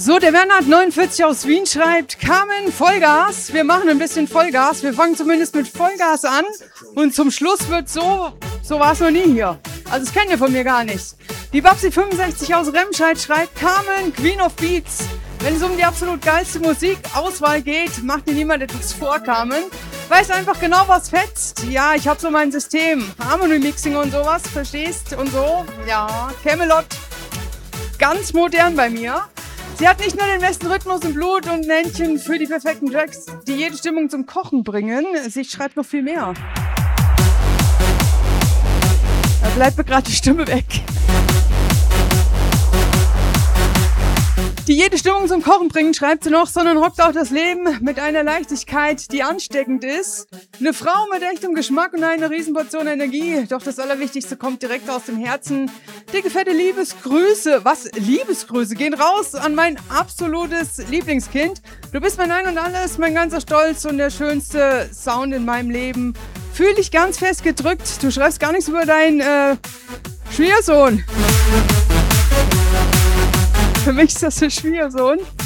So, der Bernhard 49 aus Wien schreibt, Carmen, Vollgas. Wir machen ein bisschen Vollgas. Wir fangen zumindest mit Vollgas an. Und zum Schluss wird so war es noch nie hier. Also das kennt ihr von mir gar nicht. Die Babsi 65 aus Remscheid schreibt, Carmen, Queen of Beats. Wenn es um die absolut geilste Musikauswahl geht, macht dir niemand etwas vor, Carmen. Weiß einfach genau, was fetzt. Ja, ich habe so mein System. Harmony Mixing und sowas, verstehst? Und so. Ja, Camelot. Ganz modern bei mir. Sie hat nicht nur den besten Rhythmus im Blut und ein Händchen für die perfekten Tracks, die jede Stimmung zum Kochen bringen. Sie schreibt noch viel mehr. Da bleibt mir gerade die Stimme weg. Die jede Stimmung zum Kochen bringen, schreibt sie noch, sondern rockt auch das Leben mit einer Leichtigkeit, die ansteckend ist. Eine Frau mit echtem Geschmack und einer Riesenportion Energie. Doch das Allerwichtigste kommt direkt aus dem Herzen. Dicke, fette Liebesgrüße. Was? Liebesgrüße gehen raus an mein absolutes Lieblingskind. Du bist mein Ein und Alles, mein ganzer Stolz und der schönste Sound in meinem Leben. Fühl dich ganz fest gedrückt. Du schreibst gar nichts über deinen Schwiegersohn. Für mich ist das ein Schwiegersohn.